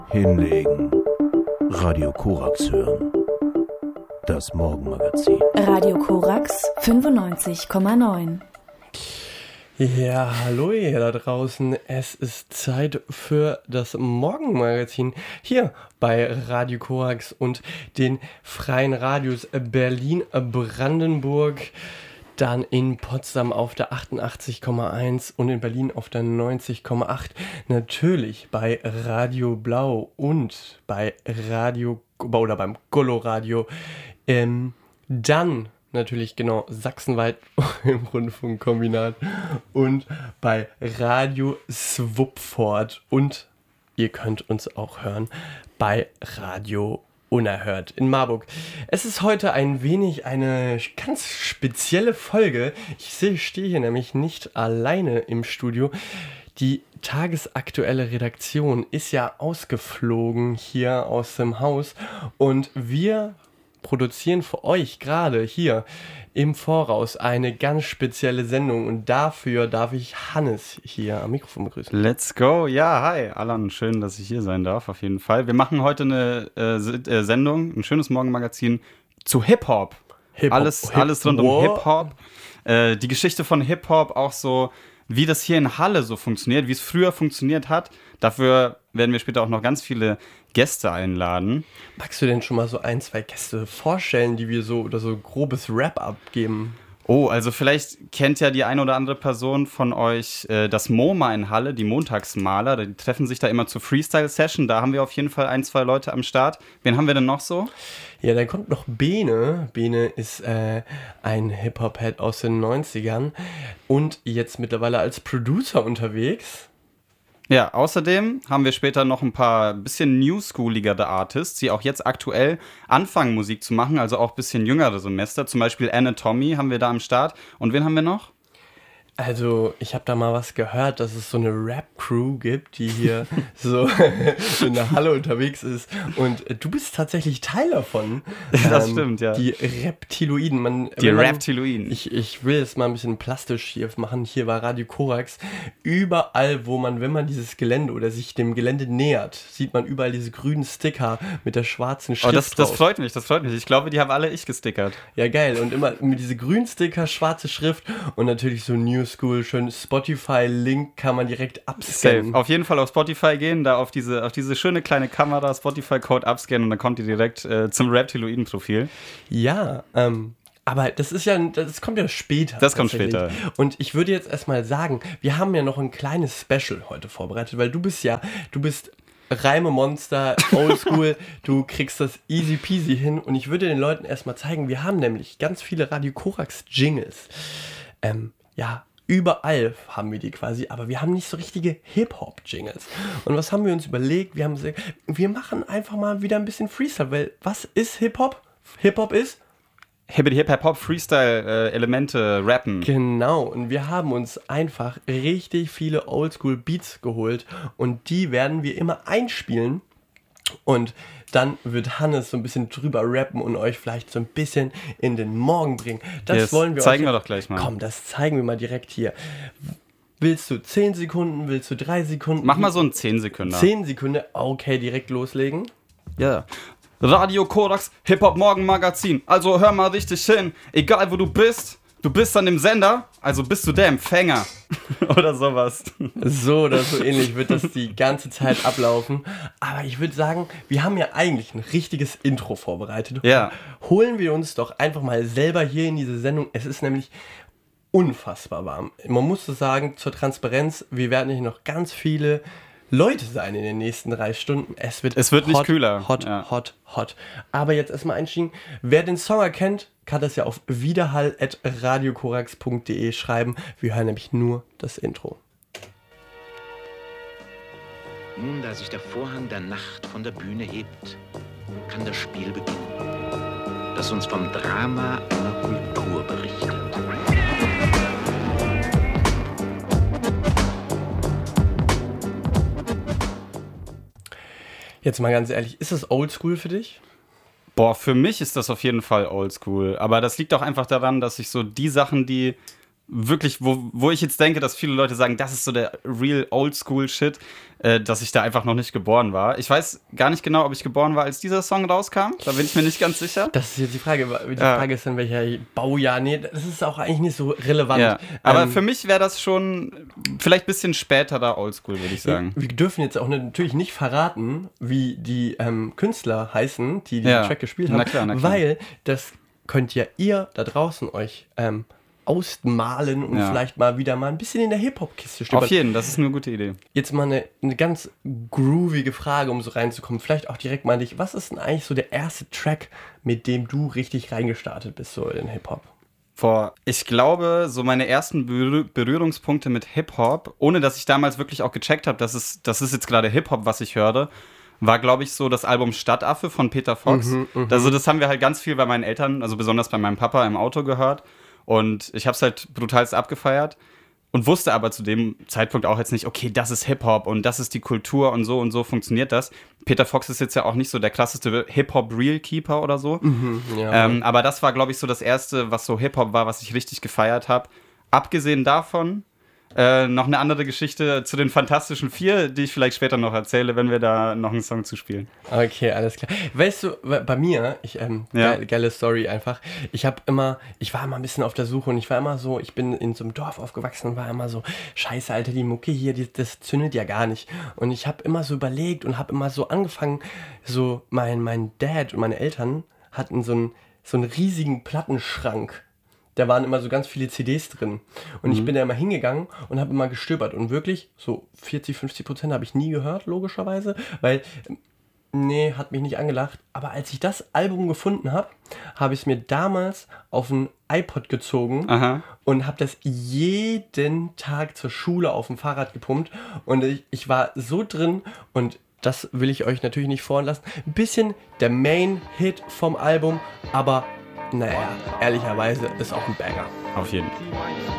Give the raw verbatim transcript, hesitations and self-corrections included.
Hinlegen. Radio Korax hören. Das Morgenmagazin. Radio Korax fünfundneunzig Komma neun. Ja, hallo ihr da draußen. Es ist Zeit für das Morgenmagazin hier bei Radio Korax und den freien Radios Berlin-Brandenburg, dann in Potsdam auf der achtundachtzig Komma eins und in Berlin auf der neunzig Komma acht. Natürlich bei Radio Blau und bei Radio oder beim Coloradio. Ähm, dann natürlich genau sachsenweit im Rundfunkkombinat und bei Radio Swupfort. Und ihr könnt uns auch hören bei Radio Unerhört in Marburg. Es ist heute ein wenig eine ganz spezielle Folge. Ich sehe, stehe hier nämlich nicht alleine im Studio. Die tagesaktuelle Redaktion ist ja ausgeflogen hier aus dem Haus und wir produzieren für euch gerade hier im Voraus eine ganz spezielle Sendung und dafür darf ich Hannes hier am Mikrofon begrüßen. Let's go. Ja, hi Alan, schön, dass ich hier sein darf, auf jeden Fall. Wir machen heute eine äh, äh, Sendung, ein schönes Morgenmagazin zu Hip-Hop. Hip-Hop. Alles, Hip- alles rund um Hip-Hop. Äh, die Geschichte von Hip-Hop, auch so, wie das hier in Halle so funktioniert, wie es früher funktioniert hat. Dafür werden wir später auch noch ganz viele Gäste einladen. Magst du denn schon mal so ein, zwei Gäste vorstellen, die wir so oder so grobes Wrap-up geben? Oh, also vielleicht kennt ja die eine oder andere Person von euch äh, das MoMA in Halle, die Montagsmaler. Die treffen sich da immer zur Freestyle-Session. Da haben wir auf jeden Fall ein, zwei Leute am Start. Wen haben wir denn noch so? Ja, dann kommt noch Bene. Bene ist äh, ein Hip-Hop-Head aus den neunzigern und jetzt mittlerweile als Producer unterwegs. Ja, außerdem haben wir später noch ein paar bisschen newschooligere Artists, die auch jetzt aktuell anfangen, Musik zu machen, also auch ein bisschen jüngere Semester. Zum Beispiel Anatomy haben wir da am Start. Und wen haben wir noch? Also, ich habe da mal was gehört, dass es so eine Rap-Crew gibt, die hier so in der Halle unterwegs ist. Und du bist tatsächlich Teil davon. Das ähm, stimmt, ja. Die Reptiloiden. Man, die man, Reptiloiden. Ich, ich will es mal ein bisschen plastisch hier machen. Hier bei Radio Korax. Überall, wo man, wenn man dieses Gelände oder sich dem Gelände nähert, sieht man überall diese grünen Sticker mit der schwarzen Schrift Oh, das, das drauf. freut mich, das freut mich. Ich glaube, die haben alle ich gestickert. Ja, geil. Und immer mit diese grünen Sticker, schwarze Schrift und natürlich so New School, schön Spotify-Link kann man direkt abscannen. Safe. Auf jeden Fall auf Spotify gehen, da auf diese, auf diese schöne kleine Kamera Spotify-Code abscannen und dann kommt ihr direkt äh, zum Reptiloiden-Profil. Ja, ähm, aber das ist ja, das kommt ja später. Das kommt später. Und ich würde jetzt erstmal sagen, wir haben ja noch ein kleines Special heute vorbereitet, weil du bist ja, du bist Reimemonster, Oldschool, du kriegst das easy peasy hin und ich würde den Leuten erstmal zeigen, wir haben nämlich ganz viele Radio Korax Jingles. Ähm, ja, überall haben wir die quasi, aber wir haben nicht so richtige Hip-Hop-Jingles. Und was haben wir uns überlegt? Wir haben gesagt, wir machen einfach mal wieder ein bisschen Freestyle, weil was ist Hip-Hop? Hip-Hop ist Hip-Hop, Freestyle-Elemente, Rappen. Genau, und wir haben uns einfach richtig viele Oldschool-Beats geholt und die werden wir immer einspielen und dann wird Hannes so ein bisschen drüber rappen und euch vielleicht so ein bisschen in den Morgen bringen. Das yes, wollen wir zeigen euch wir doch gleich mal. Komm, das zeigen wir mal direkt hier. Willst du zehn Sekunden, willst du drei Sekunden? Mach mal so einen zehn Sekunden. zehn Sekunden, okay, direkt loslegen. Ja. Radio Korax, Hip-Hop-Morgen-Magazin. Also hör mal richtig hin. Egal wo du bist, du bist an dem Sender, also bist du der Empfänger. Oder sowas. So oder so ähnlich wird das die ganze Zeit ablaufen. Aber ich würde sagen, wir haben ja eigentlich ein richtiges Intro vorbereitet. Ja. Holen wir uns doch einfach mal selber hier in diese Sendung. Es ist nämlich unfassbar warm. Man muss so sagen, zur Transparenz, wir werden hier noch ganz viele Leute sein in den nächsten drei Stunden. Es wird, es wird hot, nicht kühler. Hot, ja. hot, hot. Aber jetzt erstmal einsteigen. Wer den Song erkennt, kann das ja auf widerhall at radiokorax punkt de schreiben. Wir hören nämlich nur das Intro. Nun, da sich der Vorhang der Nacht von der Bühne hebt, kann das Spiel beginnen, das uns vom Drama einer Kultur berichtet. Jetzt mal ganz ehrlich, ist das Oldschool für dich? Boah, für mich ist das auf jeden Fall Oldschool. Aber das liegt auch einfach daran, dass ich so die Sachen, die wirklich, wo, wo ich jetzt denke, dass viele Leute sagen, das ist so der real Oldschool-Shit, äh, dass ich da einfach noch nicht geboren war. Ich weiß gar nicht genau, ob ich geboren war, als dieser Song rauskam. Da bin ich mir nicht ganz sicher. Das ist jetzt die Frage. Die ja. Frage ist dann, welcher Baujahr. Nee, das ist auch eigentlich nicht so relevant. Ja. Aber ähm, für mich wäre das schon vielleicht ein bisschen später da Oldschool, würde ich sagen. Wir dürfen jetzt auch natürlich nicht verraten, wie die ähm, Künstler heißen, die den ja. Track gespielt haben. Na klar, na klar. Weil das könnt ja ihr da draußen euch ähm, ausmalen und ja. vielleicht mal wieder mal ein bisschen in der Hip-Hop-Kiste stöbern. Auf jeden, das ist eine gute Idee. Jetzt mal eine, eine ganz groovige Frage, um so reinzukommen. Vielleicht auch direkt mal an dich. Was ist denn eigentlich so der erste Track, mit dem du richtig reingestartet bist, so in Hip-Hop? Vor, ich glaube, so meine ersten Berühr- Berührungspunkte mit Hip-Hop, ohne dass ich damals wirklich auch gecheckt habe, dass es, das ist jetzt gerade Hip-Hop, was ich höre, war, glaube ich, so das Album Stadtaffe von Peter Fox. Mhm, also das haben wir halt ganz viel bei meinen Eltern, also besonders bei meinem Papa im Auto gehört. Und ich habe es halt brutalst abgefeiert und wusste aber zu dem Zeitpunkt auch jetzt nicht, okay, das ist Hip-Hop und das ist die Kultur und so und so funktioniert das. Peter Fox ist jetzt ja auch nicht so der klassischste Hip-Hop-Real-Keeper oder so. Mhm, ja. ähm, aber das war, glaube ich, so das Erste, was so Hip-Hop war, was ich richtig gefeiert habe. Abgesehen davon Äh, noch eine andere Geschichte zu den Fantastischen Vier, die ich vielleicht später noch erzähle, wenn wir da noch einen Song zuspielen. Okay, alles klar. Weißt du, bei mir, ich, ähm, ja. geile, geile Story einfach, ich habe immer, ich war immer ein bisschen auf der Suche und ich war immer so, ich bin in so einem Dorf aufgewachsen und war immer so, scheiße, Alter, die Mucke hier, die, das zündet ja gar nicht. Und ich habe immer so überlegt und habe immer so angefangen, so mein, mein Dad und meine Eltern hatten so einen, so einen riesigen Plattenschrank. Da waren immer so ganz viele C Ds drin. Und mhm. ich bin da immer hingegangen und habe immer gestöbert. Und wirklich, so vierzig, fünfzig Prozent habe ich nie gehört, logischerweise. Weil, nee, hat mich nicht angelacht. Aber als ich das Album gefunden habe, habe ich es mir damals auf ein iPod gezogen. Aha. Und habe das jeden Tag zur Schule auf dem Fahrrad gepumpt. Und ich, ich war so drin und das will ich euch natürlich nicht vorlassen. Ein bisschen der Main-Hit vom Album, aber naja, ehrlicherweise ist auch ein Banger. Auf jeden Fall.